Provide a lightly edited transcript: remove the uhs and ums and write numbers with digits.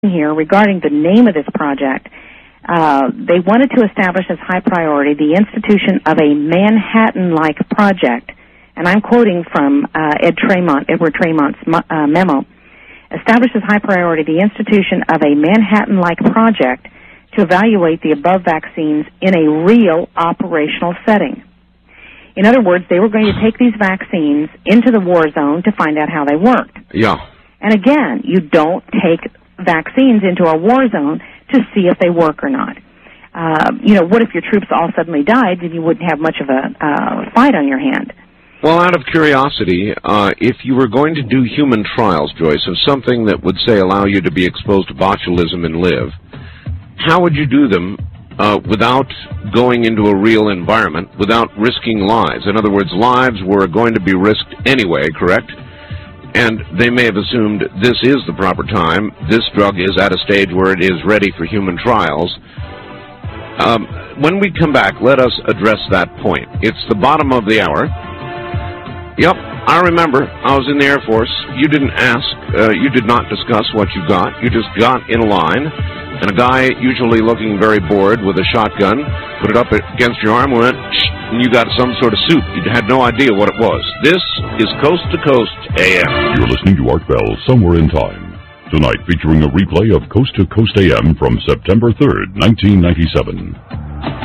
here regarding the name of this project. They wanted to establish as high priority the institution of a Manhattan-like project, and I'm quoting from Edward Tremont's memo. Establish as high priority the institution of a Manhattan-like project to evaluate the above vaccines in a real operational setting. In other words, they were going to take these vaccines into the war zone to find out how they worked. Yeah. And again, you don't take vaccines into a war zone to see if they work or not. What if your troops all suddenly died and you wouldn't have much of a fight on your hand? Well, out of curiosity, if you were going to do human trials, Joyce, of something that would, say, allow you to be exposed to botulism and live, how would you do them without going into a real environment, without risking lives? In other words, lives were going to be risked anyway, correct? And they may have assumed this is the proper time, this drug is at a stage where it is ready for human trials. When we come back, let us address that point. It's the bottom of the hour. Yep, I remember. I was in the Air Force. You didn't ask. You did not discuss what you got. You just got in a line, and a guy, usually looking very bored with a shotgun, put it up against your arm and went, shh, and you got some sort of soup. You had no idea what it was. This is Coast to Coast AM. You're listening to Art Bell, Somewhere in Time. Tonight featuring a replay of Coast to Coast AM from September 3rd, 1997.